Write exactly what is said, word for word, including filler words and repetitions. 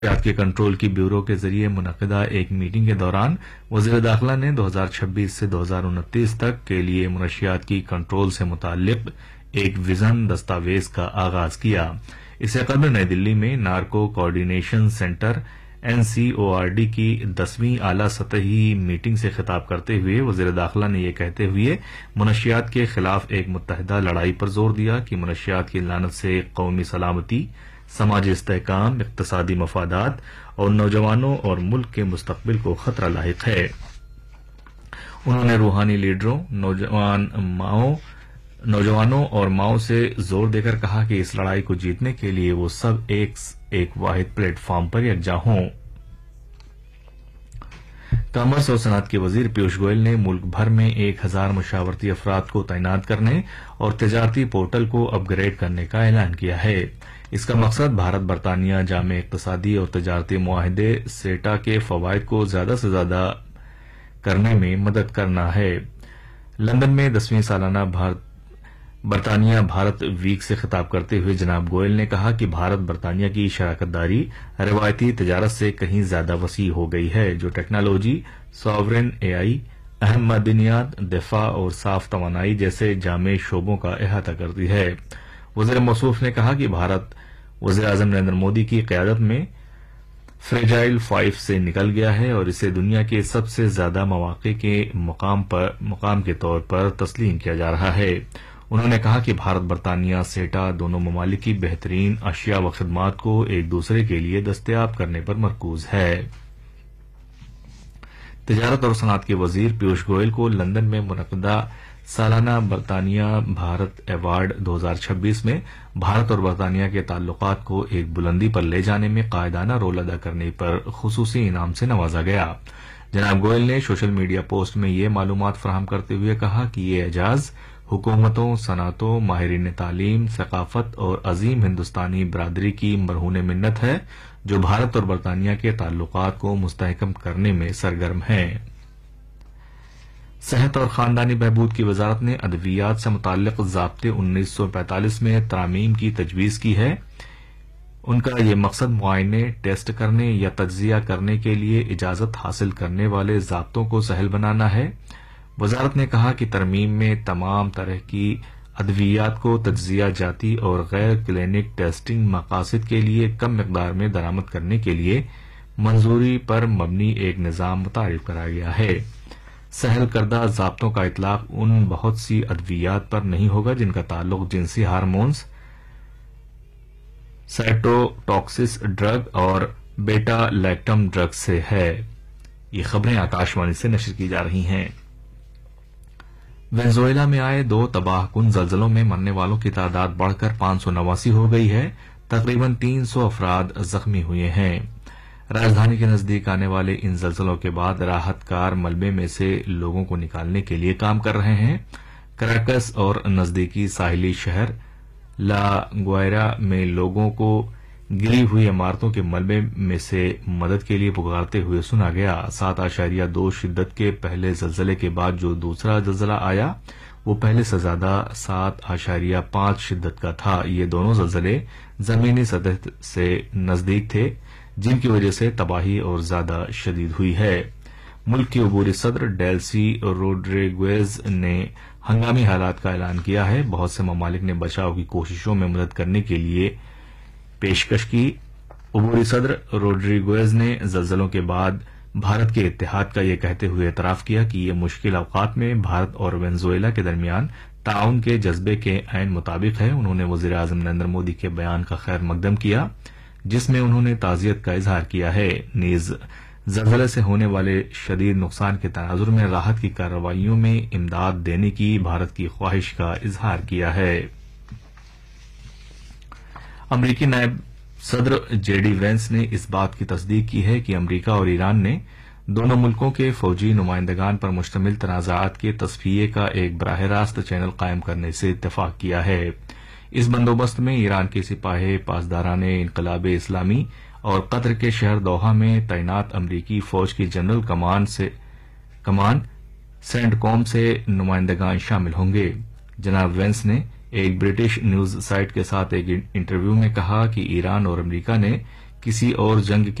منشیات کے کنٹرول کی بیورو کے ذریعے منعقدہ ایک میٹنگ کے دوران وزیر داخلہ نے دو ہزار چھبیس سے دو ہزار انتیس تک کے لیے منشیات کی کنٹرول سے متعلق ایک وژن دستاویز کا آغاز کیا۔ اس سے قبل نئی دلی میں narco coordination centre N C O R D کی دسویں اعلی سطحی میٹنگ سے خطاب کرتے ہوئے وزیر داخلہ نے یہ کہتے ہوئے منشیات کے خلاف ایک متحدہ لڑائی پر زور دیا کہ منشیات کی لعنت سے قومی سلامتی، سماجی استحکام، اقتصادی مفادات اور نوجوانوں اور ملک کے مستقبل کو خطرہ لاحق ہے۔ انہوں نے روحانی لیڈروں، نوجوان ماؤں نوجوانوں اور ماؤں سے زور دے کر کہا کہ اس لڑائی کو جیتنے کے لیے وہ سب ایک ایک واحد پلیٹ فارم پر یکجا ہوں۔ کامرس اور صنعت کے وزیر پیوش گوئل نے ملک بھر میں ایک ہزار مشاورتی افراد کو تعینات کرنے اور تجارتی پورٹل کو اپ گریڈ کرنے کا اعلان کیا ہے۔ اس کا مقصد بھارت برطانیہ جامع اقتصادی اور تجارتی معاہدے سیٹا کے فوائد کو زیادہ سے زیادہ کرنے میں مدد کرنا ہے۔ لندن میں دسویں سالانہ بھارت برطانیہ بھارت ویک سے خطاب کرتے ہوئے جناب گوئل نے کہا کہ بھارت برطانیہ کی شراکت داری روایتی تجارت سے کہیں زیادہ وسیع ہو گئی ہے، جو ٹیکنالوجی، ساورین اے آئی، اہم معدنیات، دفاع اور صاف توانائی جیسے جامع شعبوں کا احاطہ کرتی ہے۔ وزیر موصوف نے کہا کہ بھارت وزیر اعظم نریندر مودی کی قیادت میں فریجائل فائیو سے نکل گیا ہے اور اسے دنیا کے سب سے زیادہ مواقع کے مقام پر مقام کے طور پر تسلیم کیا جا رہا ہے۔ انہوں نے کہا کہ بھارت برطانیہ سیٹا دونوں ممالک کی بہترین اشیاء و خدمات کو ایک دوسرے کے لیے دستیاب کرنے پر مرکوز ہے۔ تجارت اور صنعت کے وزیر پیوش گوئل کو لندن میں منعقدہ سالانہ برطانیہ بھارت ایوارڈ دو ہزار چھبیس میں بھارت اور برطانیہ کے تعلقات کو ایک بلندی پر لے جانے میں قائدانہ رول ادا کرنے پر خصوصی انعام سے نوازا گیا۔ جناب گوئل نے سوشل میڈیا پوسٹ میں یہ معلومات فراہم کرتے ہوئے کہا کہ یہ اعزاز حکومتوں، صنعتوں، ماہرین تعلیم، ثقافت اور عظیم ہندوستانی برادری کی مرہون منت ہے جو بھارت اور برطانیہ کے تعلقات کو مستحکم کرنے میں سرگرم ہیں۔ صحت اور خاندانی بہبود کی وزارت نے ادویات سے متعلق ضابطے انیس سو پینتالیس میں ترامیم کی تجویز کی ہے۔ ان کا یہ مقصد معائنے، ٹیسٹ کرنے یا تجزیہ کرنے کے لیے اجازت حاصل کرنے والے ضابطوں کو سہل بنانا ہے۔ وزارت نے کہا کہ ترمیم میں تمام طرح کی ادویات کو تجزیہ جاتی اور غیر کلینک ٹیسٹنگ مقاصد کے لیے کم مقدار میں درآمد کرنے کے لیے منظوری پر مبنی ایک نظام متعارف کرایا گیا ہے۔ سہل کردہ ضابطوں کا اطلاق ان بہت سی ادویات پر نہیں ہوگا جن کا تعلق جنسی ہارمونز، سائٹوٹاکسس ڈرگ اور بیٹا لیکٹم ڈرگ سے ہے۔ یہ خبریں آکاش وانی سے نشر کی جا رہی ہیں۔ وینزویلا میں آئے دو تباہ کن زلزلوں میں مرنے والوں کی تعداد بڑھ کر پانچ سو نواسی ہو گئی ہے۔ تقریباً تین سو افراد زخمی ہوئے ہیں۔ راجدھانی کے نزدیک آنے والے ان زلزلوں کے بعد راحت کار ملبے میں سے لوگوں کو نکالنے کے لیے کام کر رہے ہیں۔ کراکس اور نزدیکی ساحلی شہر لا گوائرا میں لوگوں کو گری ہوئی عمارتوں کے ملبے میں سے مدد کے لیے پکارتے ہوئے سنا گیا۔ سات اشاریہ دو شدت کے پہلے زلزلے کے بعد جو دوسرا زلزلہ آیا وہ پہلے سے زیادہ سات اشاریہ پانچ شدت کا تھا۔ یہ دونوں زلزلے زمینی سطح سے نزدیک تھے جن کی وجہ سے تباہی اور زیادہ شدید ہوئی ہے۔ ملک کے عبوری صدر ڈیلسی روڈریگویز نے ہنگامی حالات کا اعلان کیا ہے۔ بہت سے ممالک نے بچاؤ کی کوششوں میں مدد کرنے کے لیے پیشکش کی۔ عبوری صدر روڈریگویز نے زلزلوں کے بعد بھارت کے اتحاد کا یہ کہتے ہوئے اعتراف کیا کہ یہ مشکل اوقات میں بھارت اور وینزویلا کے درمیان تعاون کے جذبے کے عین مطابق ہے۔ انہوں نے وزیر اعظم نریندر مودی کے بیان کا خیر مقدم کیا جس میں انہوں نے تعزیت کا اظہار کیا ہے۔ نیز زلزلے سے ہونے والے شدید نقصان کے تناظر میں راحت کی کارروائیوں میں امداد دینے کی بھارت کی خواہش کا اظہار کیا ہے۔ امریکی نائب صدر جے ڈی وینس نے اس بات کی تصدیق کی ہے کہ امریکہ اور ایران نے دونوں ملکوں کے فوجی نمائندگان پر مشتمل تنازعات کے تصفیے کا ایک براہ راست چینل قائم کرنے سے اتفاق کیا ہے۔ اس بندوبست میں ایران کے سپاہ پاسداران انقلاب اسلامی اور قطر کے شہر دوحہ میں تعینات امریکی فوج کی جنرل کمان سے کمان سینٹ کوم سے نمائندگان شامل ہوں گے۔ جناب وینس نے ایک برٹش نیوز سائٹ کے ساتھ ایک انٹرویو میں کہا کہ ایران اور امریکہ نے کسی اور جنگ